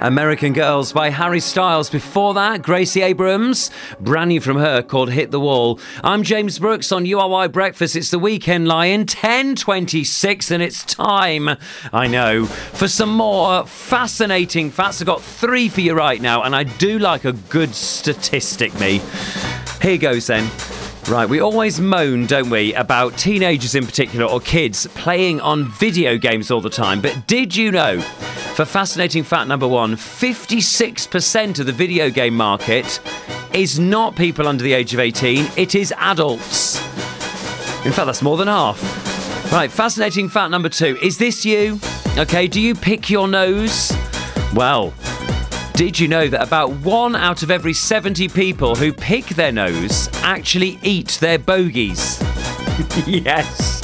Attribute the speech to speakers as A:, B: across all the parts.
A: American Girls by Harry Styles. Before that, Gracie Abrams, brand new from her, called Hit the Wall. I'm James Brooks on URY Breakfast. It's the Weekend Lion, 10:26, and it's time, I know, for some more fascinating facts. I've got 3 for you right now, and I do like a good statistic, me. Here goes then. Right, we always moan, don't we, about teenagers in particular, or kids, playing on video games all the time. But did you know, for fascinating fact number 1, 56% of the video game market is not people under the age of 18, it is adults. In fact, that's more than half. Right, fascinating fact number 2, is this you? Okay, do you pick your nose? Well, did you know that about 1 out of every 70 people who pick their nose actually eat their bogies? Yes.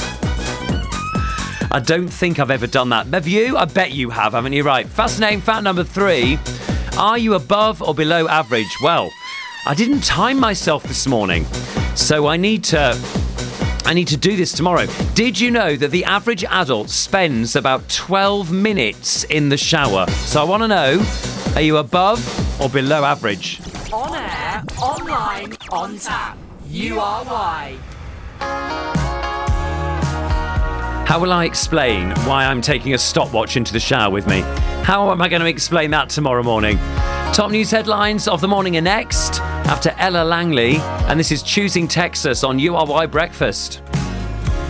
A: I don't think I've ever done that. Have you? I bet you have, haven't you? Right. Fascinating fact number 3. Are you above or below average? Well, I didn't time myself this morning, so I need to do this tomorrow. Did you know that the average adult spends about 12 minutes in the shower? So I want to know, are you above or below average?
B: On air, online, on tap. URY.
A: How will I explain why I'm taking a stopwatch into the shower with me? How am I going to explain that tomorrow morning? Top news headlines of the morning are next after Ella Langley, and this is Choosing Texas on URY Breakfast.